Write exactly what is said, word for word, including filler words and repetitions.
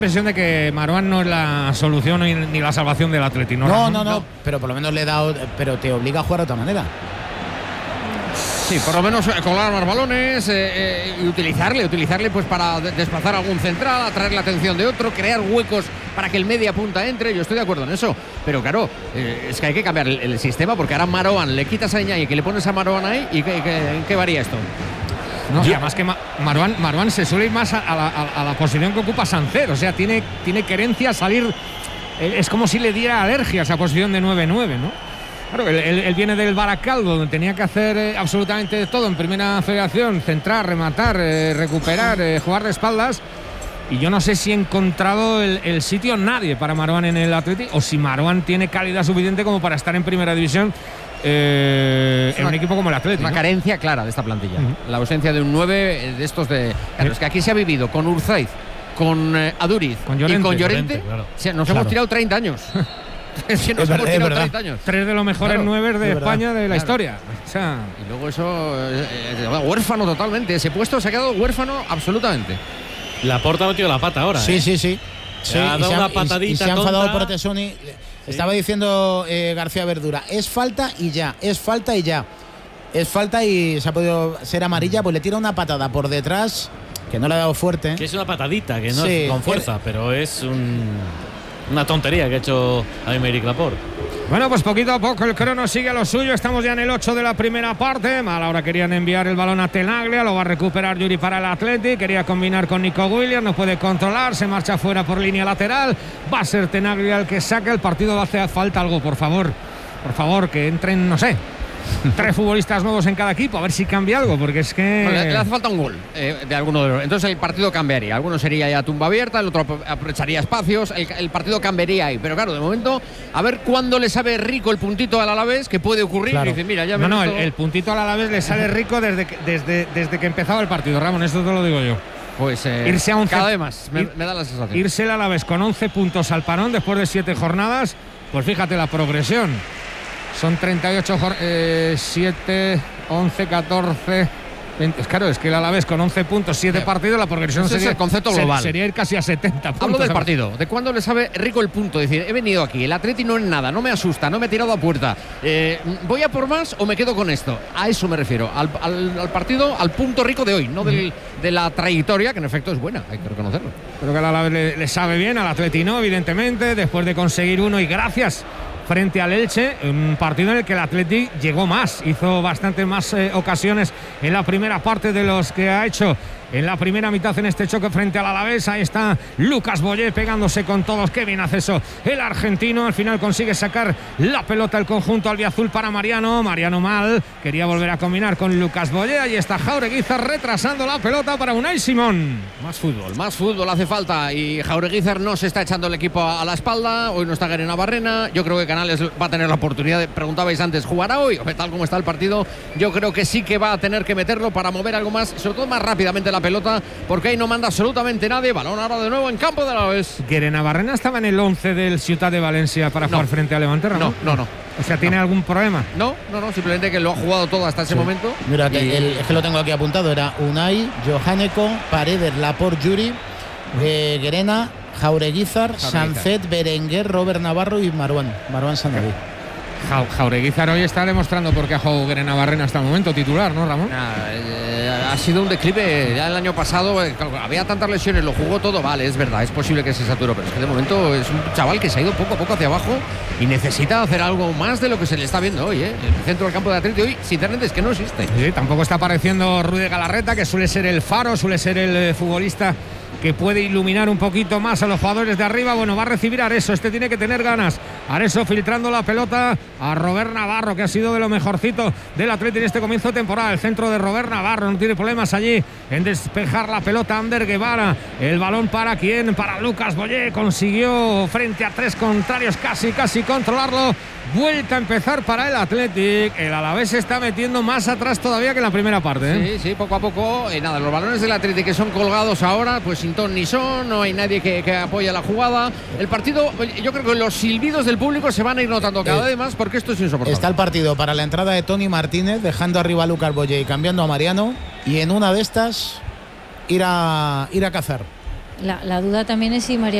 impresión de que Marwan no es la solución ni la salvación del Atleti. No, no, no, no, pero por lo menos le he dado, pero te obliga a jugar de otra manera. Sí, por lo menos colar más balones eh, eh, y utilizarle, utilizarle pues para desplazar algún central, atraer la atención de otro, crear huecos para que el media punta entre. Yo estoy de acuerdo en eso, pero claro, eh, es que hay que cambiar el, el sistema, porque ahora Marwan le quitas a Iñaki, que le pones a Marwan ahí, y ¿qué, qué, qué varía esto? No, y además que Marwan, Marwan se suele ir más a, a, la, a la posición que ocupa Sancer, o sea, tiene, tiene querencia a salir, es como si le diera alergia a esa posición de nueve nueve, ¿no? Claro, él, él, él viene del Baracaldo, donde tenía que hacer eh, absolutamente todo en primera federación: centrar, rematar, eh, recuperar, eh, jugar de espaldas. Y yo no sé si he encontrado el, el sitio nadie para Marwan en el Atleti, o si Marwan tiene calidad suficiente como para estar en primera división eh, en un equipo como el Atleti. Una ¿no? carencia clara de esta plantilla. Uh-huh. La ausencia de un nueve de estos de. Claro, ¿sí? Es que aquí se ha vivido con Urzaiz, con eh, Aduriz con Llorente, y con Llorente. Llorente claro. O sea, nos claro. hemos tirado treinta años. Es que nos es hemos ver, tirado treinta años. Tres de los mejores claro, nueve de España de la claro. historia. O sea, y luego eso, eh, eh, huérfano totalmente. Ese puesto se ha quedado huérfano absolutamente. Laporta ha metido la pata ahora. Sí, ¿eh? sí, sí. Se sí ha dado y una se patadita y, y se ha tonta. enfadado por Tesoni. Sí. Estaba diciendo eh, García Verdura, es falta y ya, es falta y ya. Es falta y se ha podido ser amarilla, pues le tira una patada por detrás, que no le ha dado fuerte. Que es una patadita, que no sí, es con fuerza, es, pero es un, una tontería que ha hecho Aymeric Laporte. Bueno, pues poquito a poco el crono sigue a lo suyo. Estamos ya en el ocho de la primera parte. Mal ahora querían enviar el balón a Tenaglia. Lo va a recuperar Yuri para el Atleti. Quería combinar con Nico Williams. No puede controlar. Se marcha fuera por línea lateral. Va a ser Tenaglia el que saca. El partido va a hacer falta algo, por favor. Por favor, que entren, no sé, tres futbolistas nuevos en cada equipo, a ver si cambia algo, porque es que no, le, le hace falta un gol eh, de alguno de los. Entonces el partido cambiaría. Alguno sería ya tumba abierta, el otro aprovecharía espacios, el, el partido cambiaría ahí. Pero claro, de momento, a ver cuándo le sabe rico el puntito al Alavés, que puede ocurrir. Claro. Y dice, mira, ya me no, no, visto... el, el puntito al Alavés le sale rico desde que, desde, desde que empezaba el partido, Ramón, esto te lo digo yo. Pues eh, irse a once, cada vez más, me, ir, me da la sensación. Irse al Alavés con once puntos al parón después de siete jornadas, pues fíjate la progresión. Son treinta y ocho, eh, siete, once, catorce, veinte. Claro, es que el Alavés con once puntos, siete eh, partidos, la progresión sería, es el concepto global. Sería ir casi a setenta puntos. Hablo del partido, de cuándo le sabe rico el punto. Es decir, he venido aquí, el Atleti no es nada, no me asusta, no me he tirado a puerta. Eh, ¿Voy a por más o me quedo con esto? A eso me refiero, al, al, al partido, al punto rico de hoy, no del, de la trayectoria, que en efecto es buena, hay que reconocerlo. Creo que al Alavés le, le sabe bien, al Atleti no, evidentemente, después de conseguir uno y gracias frente al Elche, un partido en el que el Atleti llegó más, hizo bastante más eh, ocasiones en la primera parte de los que ha hecho en la primera mitad en este choque frente al Alavés. Ahí está Lucas Boyé pegándose con todos. Qué bien hace eso el argentino. Al final consigue sacar la pelota el conjunto albiazul para Mariano. Mariano mal. Quería volver a combinar con Lucas Boyé. Ahí está Jaureguizar retrasando la pelota para Unai Simón. Más fútbol, más fútbol hace falta. Y Jaureguizar no se está echando el equipo a la espalda. Hoy no está Garena Barrena. Yo creo que Canales va a tener la oportunidad. De, preguntabais antes, ¿jugará hoy? O tal como está el partido, yo creo que sí que va a tener que meterlo para mover algo más, sobre todo más rápidamente la pelota, porque ahí no manda absolutamente nadie. Balón ahora de nuevo en campo de Alavés. Garena Barrena estaba en el once del Ciutat de Valencia para no. jugar frente a Levante, ¿no? No, no, no. O sea, ¿tiene no. algún problema? No, no, no, simplemente que lo ha jugado todo hasta ese sí. momento. Mira, que y... el, es que lo tengo aquí apuntado, era Unai, Johaneko, Paredes, Laporte, Yuri, eh, Guerena, Jaureguizar, Sancet, Berenguer, Robert Navarro y Marwan, Marwan Sanabí. Ja, Jaureguizar hoy está demostrando por qué ha jugado Garena Barrena hasta el momento titular, ¿no, Ramón? Nah, eh, ha sido un declive. Ya el año pasado eh, había tantas lesiones, lo jugó todo, vale, es verdad, es posible que se saturó, pero es que de momento es un chaval que se ha ido poco a poco hacia abajo y necesita hacer algo más de lo que se le está viendo hoy, ¿eh? El centro del campo de Atleti hoy, sinceramente, es que no existe. Sí, tampoco está apareciendo Rudy Galarreta, que suele ser el faro, suele ser el eh, futbolista que puede iluminar un poquito más a los jugadores de arriba. Bueno, va a recibir Areso, este tiene que tener ganas. Areso filtrando la pelota a Robert Navarro, que ha sido de lo mejorcito del Atleti en este comienzo de temporada. El centro de Robert Navarro, no tiene problemas allí en despejar la pelota. Ander Guevara, el balón para quién, para Lucas Boyé, consiguió frente a tres contrarios casi, casi controlarlo. Vuelta a empezar para el Athletic. El Alavés se está metiendo más atrás todavía que en la primera parte, ¿eh? Sí, sí, poco a poco. Eh, nada, los balones del Athletic que son colgados ahora, pues sin ton ni son, no hay nadie que, que apoye la jugada. El partido, yo creo que los silbidos del público se van a ir notando cada vez más, porque esto es insoportable. Está el partido para la entrada de Tony Martínez, dejando arriba a Lucas Boyé y cambiando a Mariano, y en una de estas ir a, ir a cazar. La, la duda también es si Mariano